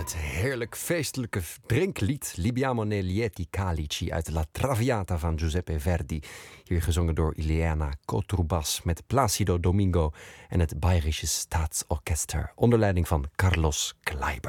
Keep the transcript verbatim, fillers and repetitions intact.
dit heerlijk feestelijke drinklied Libiamo nei lieti calici uit La Traviata van Giuseppe Verdi. Hier gezongen door Ileana Kotrubas met Placido Domingo en het Bayerische Staatsorchester onder leiding van Carlos Kleiber.